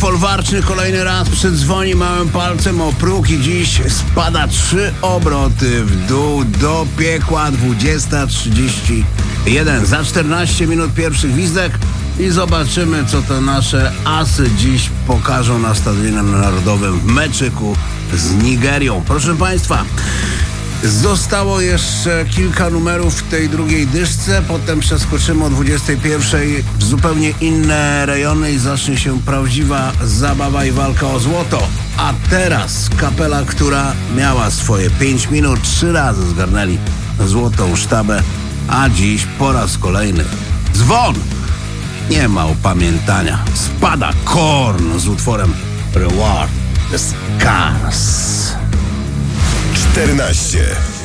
Folwarczny kolejny raz przydzwoni małym palcem o próg i dziś spada 3 obroty w dół do piekła. 20:31. Za 14 minut pierwszy gwizdek i zobaczymy, co to nasze asy dziś pokażą na Stadionie Narodowym w meczyku z Nigerią. Proszę Państwa, zostało jeszcze kilka numerów w tej drugiej dyszce, potem przeskoczymy o 21:00 w zupełnie inne rejony i zacznie się prawdziwa zabawa i walka o złoto. A teraz kapela, która miała swoje 5 minut, 3 razy zgarnęli złotą sztabę, a dziś po raz kolejny dzwon. Nie ma upamiętania. Spada Korn z utworem Reward the Scars. 14.